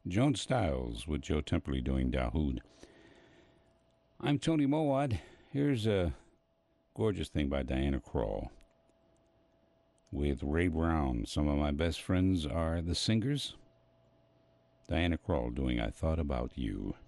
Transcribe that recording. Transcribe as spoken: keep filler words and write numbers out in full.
Joan Styles with Joe Temperley doing Dahoud. I'm Tony Mowat. Here's a gorgeous thing by Diana Krall with Ray Brown. Some of my best friends are the Singers. Diana Krall doing I Thought About You.